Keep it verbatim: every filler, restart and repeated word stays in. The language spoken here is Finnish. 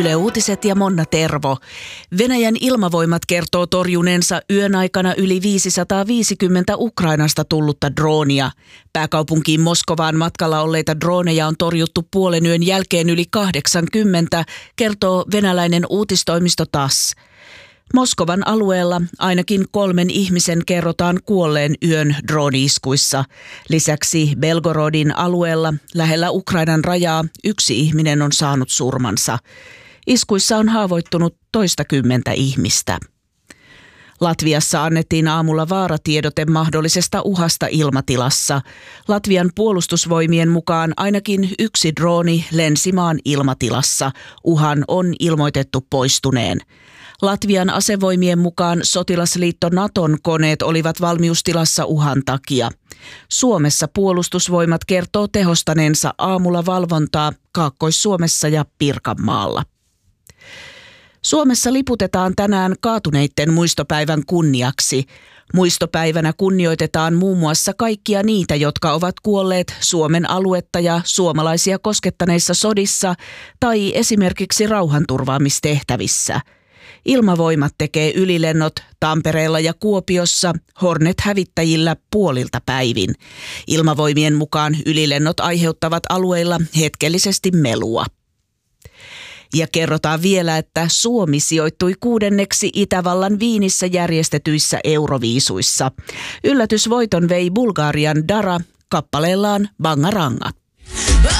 Yle Uutiset ja Monna Tervo. Venäjän ilmavoimat kertoo torjuneensa yön aikana yli viisisataaviisikymmentä Ukrainasta tullutta droonia. Pääkaupunkiin Moskovaan matkalla olleita drooneja on torjuttu puolen yön jälkeen yli kahdeksankymmentä, kertoo venäläinen uutistoimisto T A S S. Moskovan alueella ainakin kolmen ihmisen kerrotaan kuolleen yön drooni-iskuissa. Lisäksi Belgorodin alueella lähellä Ukrainan rajaa yksi ihminen on saanut surmansa. Iskuissa on haavoittunut toistakymmentä ihmistä. Latviassa annettiin aamulla vaaratiedote mahdollisesta uhasta ilmatilassa. Latvian puolustusvoimien mukaan ainakin yksi drooni lensi maan ilmatilassa. Uhan on ilmoitettu poistuneen. Latvian asevoimien mukaan sotilasliitto Naton koneet olivat valmiustilassa uhan takia. Suomessa puolustusvoimat kertoo tehostaneensa aamulla valvontaa Kaakkois-Suomessa ja Pirkanmaalla. Suomessa liputetaan tänään kaatuneitten muistopäivän kunniaksi. Muistopäivänä kunnioitetaan muun muassa kaikkia niitä, jotka ovat kuolleet Suomen aluetta ja suomalaisia koskettaneissa sodissa tai esimerkiksi rauhanturvaamistehtävissä. Ilmavoimat tekee ylilennot Tampereella ja Kuopiossa Hornet-hävittäjillä puolilta päivin. Ilmavoimien mukaan ylilennot aiheuttavat alueilla hetkellisesti melua. Ja kerrotaan vielä, että Suomi sijoittui kuudenneksi Itävallan Viinissä järjestetyissä Euroviisuissa. Yllätysvoiton vei Bulgarian Dara kappaleellaan Bangaranga.